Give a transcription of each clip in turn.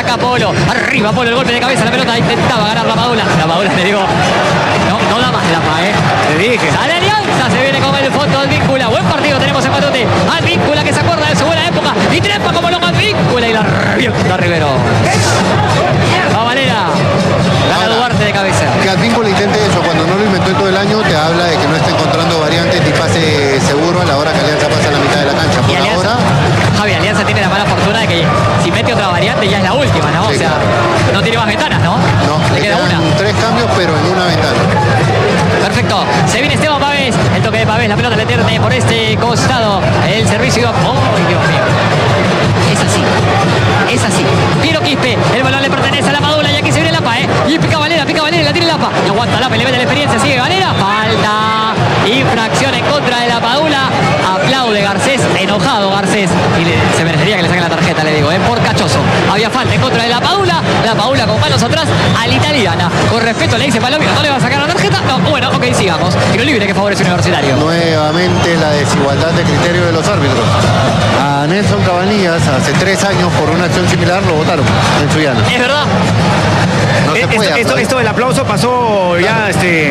acá Polo. Arriba Polo, el golpe de cabeza, la pelota intentaba ganar la Padula. La Padula le digo, no da más de la PA, Te dije. Sale Alianza, se viene con el fondo Advíncula. Buen partido tenemos en Matute. Advíncula que se acuerda de su buena época. Y trepa como loco Advíncula y la revienta Rivero. Va Valera. Gana Duarte de cabeza. Que Advíncula intente eso, cuando no lo inventó en todo el año, te habla de que no está encontrando variantes ni pase seguro a la hora que Alianza pasa a la mitad de la cancha. Por ahora, Javi, Alianza tiene la mala fortuna de que si mete otra variante ya es la última, ¿no? Sí, o sea, claro. no tiene más ventanas, ¿no? no, le queda quedan una. 3 cambios, pero en una ventana. Perfecto. Se viene Esteban Pavés. El toque de Pavés, la pelota le tiene por este costado. El servicio. ¡Oh, Dios mío! Es así. Es así. Piero Quispe. El balón le pertenece a la Padula y aquí se viene Lapa, ¿eh? Y pica Valera, y la tiene Lapa. Y aguanta Lapa, le mete la experiencia. Sigue Valera. Falta. Infracción en contra de la Padula. Aplaude Garcés. Enojado Garcés. Y se merecería que le saquen la tarjeta, le digo, por cachoso. Había falta en contra de la Padula. La Padula con manos atrás a la italiana. Con respeto le dice Palomino, ¿no le va a sacar la tarjeta? No, bueno, ok, sigamos. Tiro libre que favorece Universitario. Nuevamente la desigualdad de criterio de los árbitros. A Nelson Cabanillas hace 3 años por una acción similar lo votaron en Suyana. Es verdad. No se puede Esto del aplauso pasó ya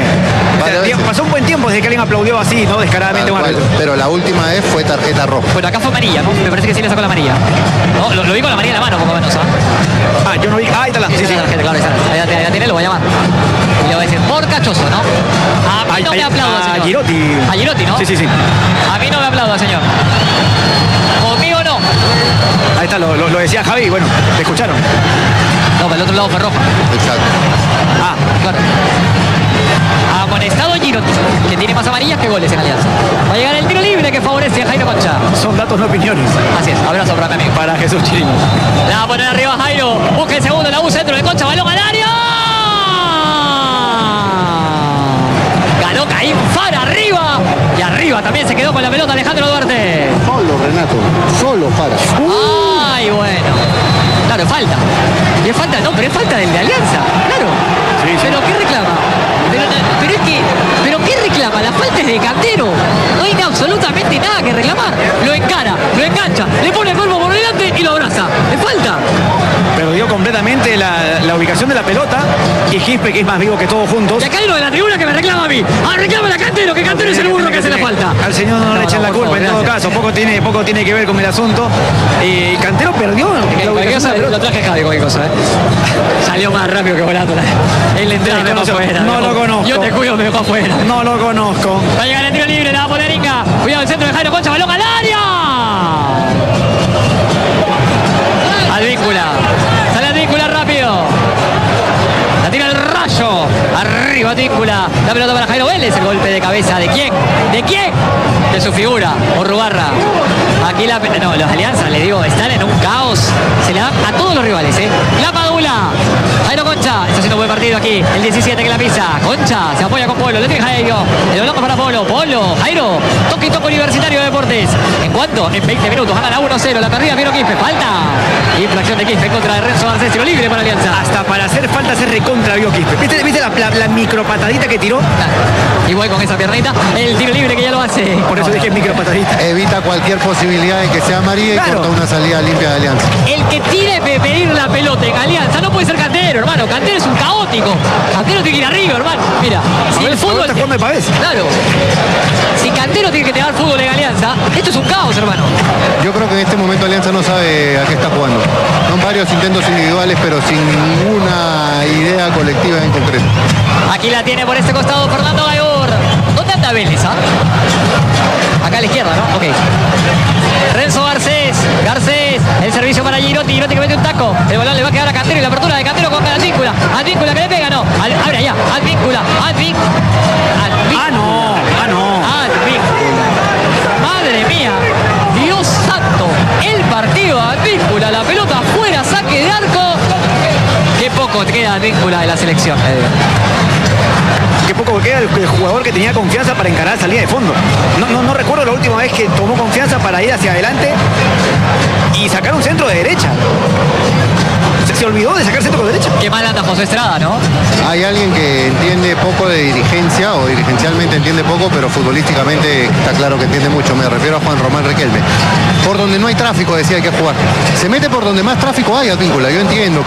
pasó un buen tiempo desde que alguien aplaudió así, ¿no? Descaradamente. Pero la última vez fue tarjeta roja. Bueno, acá fue amarilla, ¿no? Me parece que sí le sacó la amarilla. No, lo vi con la amarilla en la mano, poco menos, ¿ah? Yo no vi. Ahí está la. Sí, tarjeta, claro, ya tiene, lo voy a llamar. Y le voy a decir, por cachoso, ¿no? A mí no me aplauda, señor. A Girotti. A Girotti, ¿no? Sí. A mí no me aplauda, señor. Conmigo no. Ahí está, lo decía Javi, bueno, te escucharon. No, para el otro lado fue roja. Exacto. Claro. Amonestado Girotti, que tiene más amarillas que goles en Alianza. Va a llegar el tiro libre que favorece a Jairo Concha. Son datos, no opiniones. Así es, abrazo para mi amigo. Para Jesús Chirinos. La va a poner arriba Jairo. Busca el segundo, la usa dentro de Concha, balón al área. Ganó Caín Fara arriba. Y arriba también se quedó con la pelota Alejandro Duarte. Solo, Renato. Solo para. Ay, bueno. Claro, falta. Y es falta, no, pero es falta del de Alianza. Claro. Sí. Pero ¿qué reclama? Pero ¿qué reclama? La falta es de Cantero. No hay absolutamente nada que reclamar. Lo encara, lo engancha, le pone el cuerpo por delante y lo abraza. Es falta. Perdió completamente la ubicación de la pelota. Y Quispe, que es más vivo que todos juntos. Y acá hay uno de la tribuna que me reclama a mí. Reclama a Cantero, que Cantero es el burro que hace la falta. Al señor no le echen la culpa, en todo caso. Poco tiene que ver con el asunto. Cantero perdió. Lo traje Javi, cualquier cosa, ¿eh? Salió más rápido que volando. Él le entró y me dejó afuera. No lo conozco. Yo te cuido, me dejó afuera. No lo conozco. Va a llegar el tiro libre, la va a poner Inca. Cuidado el centro de Jairo Concha, balón al área. Advíncula. Sale Advíncula rápido. La tira el rayo. Arriba Advíncula. La pelota para Jairo Vélez. El golpe de cabeza. ¿De quién? ¿De quién? De su figura. Orrubarra. Aquí los Alianzas, le digo, están en un caos. Se le dan a todos los rivales, ¿eh? La Padula. Jairo Concha. Está haciendo un buen partido aquí. El 17 que la pisa. Concha se apoya con Polo. Le tiene Jairo. El balón para Polo. Polo. Jairo. Toque y toque Universitario de Deportes. ¿En cuánto? En 20 minutos. Gana la 1-0. La perdida Piero Quispe. Falta. Infracción de Quispe en contra de Renzo Garcés. Tiro libre para Alianza. Hasta para hacer falta se recontra vio Quispe. ¿Viste la micropatadita que tiró? Y voy con esa piernita. El tiro libre que ya lo hace. Por eso dije micropatadita. Evita cualquier posibilidad de que sea amarilla y corta una salida limpia de Alianza. El que tire de pedir la pelota en Alianza no puede ser Cantero, hermano. Cantero es un caótico. Cantero tiene que ir arriba, hermano. Mira, si el fútbol... Claro. Si Cantero tiene que tener fútbol en Alianza, esto es un caos, hermano. Yo creo que en este momento Alianza no sabe a qué está jugando. Son varios intentos individuales, pero sin ninguna idea colectiva en concreto. Aquí la tiene por este costado Fernando Gaibor. ¿Dónde anda Vélez, Acá a la izquierda, ¿no? Ok. Renzo Garcés. El servicio para Girotti. Girotti que mete un taco. El balón le va a quedar a Cantero y la apertura de Cantero con Advíncula. Advíncula que le pega, no. Abre allá. Advíncula. No. Advíncula. Madre mía. Dios santo. El partido Advíncula. La pelota afuera. Saque de arco. Qué poco queda Advíncula de la selección. Qué poco queda el jugador que tenía confianza para encarar la salida de fondo. No recuerdo la última vez que tomó confianza para ir hacia adelante y sacar un centro de derecha. Se olvidó de sacar centro de derecha. Qué mal anda José Estrada, ¿no? Hay alguien que entiende poco de dirigencia, o dirigencialmente entiende poco, pero futbolísticamente está claro que entiende mucho. Me refiero a Juan Román Riquelme. Por donde no hay tráfico, decía, hay que jugar. Se mete por donde más tráfico hay, Advíncula. Yo entiendo